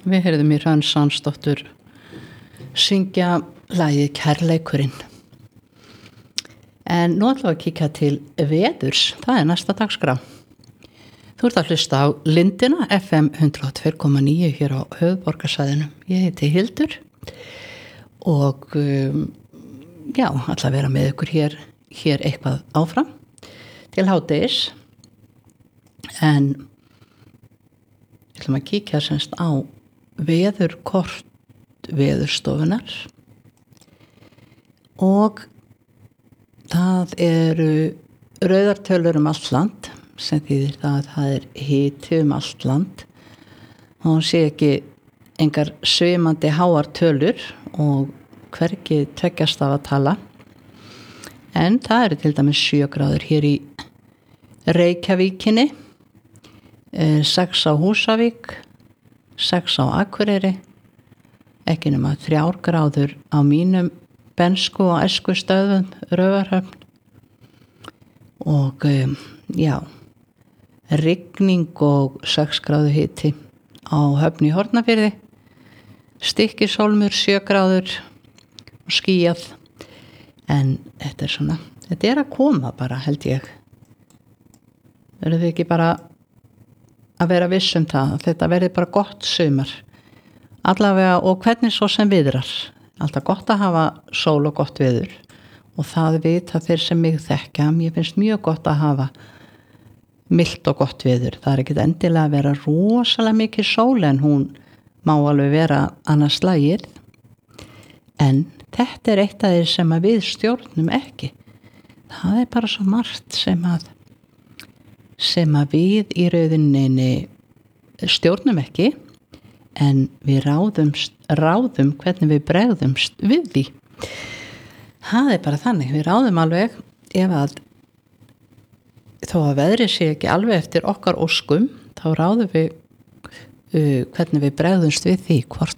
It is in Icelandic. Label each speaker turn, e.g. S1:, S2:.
S1: Við heyrðum í Hrönn Sánsdóttur syngja lagið Kærleikurinn. En nú ætlum við að kíkja til veðurs, það er næsta dagskrá. Þú ert að hlusta á Lindina, FM 102,9 hér á höfuðborgarsvæðinu. Ég heiti Hildur og ætla að vera með ykkur hér eitthvað áfram til hádegis. En við ætlum að kíkja semst á veðurkort Veðurstofunar og það eru rauðar tölur allt land sem þýðir það að það er hiti allt land og sé ekki engar svimandi háar tölur og hvergi tveggjast af að tala en það eru til dæmis 7 gráður hér í Reykjavíkinni, 6 á Húsavík, 6 á Akureyri, ekki nema 3 gráður á mínum bensku og æskustöðum Raufarhöfn og rigning og 6 gráðu hiti á Höfn í Hornafirði, Stykkishólmur 7 gráður og skýjað en þetta er að koma bara held ég. Verður þið ekki bara að vera viss það að þetta verði bara gott sumar allavega og hvernig svo sem viðrar alltaf gott að hafa sól og gott veður og það vita þeir sem mig þekkja mér finnst mjög gott að hafa milt og gott veður það er ekkert endilega að vera rosalega mikið sól en hún má alveg vera annars slagið en þetta er eitt af þeir sem að við stjórnum ekki það er bara svo margt sem að við í rauninni stjórnum ekki en við ráðum hvernig við bregðumst við því. Það er bara þannig, við ráðum alveg ef að þó að veðrið sé ekki alveg eftir okkar óskum, þá ráðum við hvernig við bregðumst við því, hvort